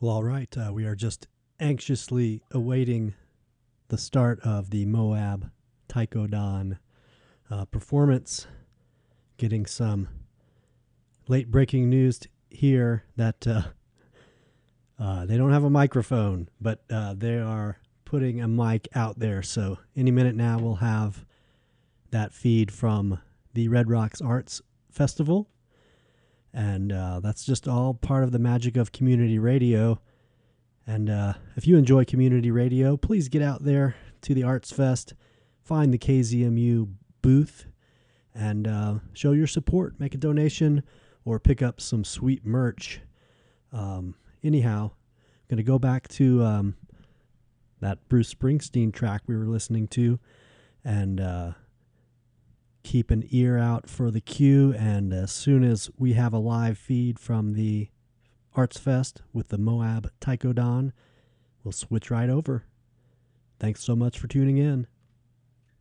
Well, all right. We are just anxiously awaiting the start of the Moab Taikodan performance. Getting some late breaking news here that they don't have a microphone, but they are putting a mic out there. So any minute now, we'll have that feed from the Red Rocks Arts Festival. And that's just all part of the magic of community radio. And if you enjoy community radio, please get out there to the Arts Fest, find the KZMU booth, and show your support. Make a donation or pick up some sweet merch. Anyhow, I'm going to go back to that Bruce Springsteen track we were listening to and keep an ear out for the queue. And as soon as we have a live feed from the Arts Fest with the Moab Taikodan, we'll switch right over. Thanks so much for tuning in.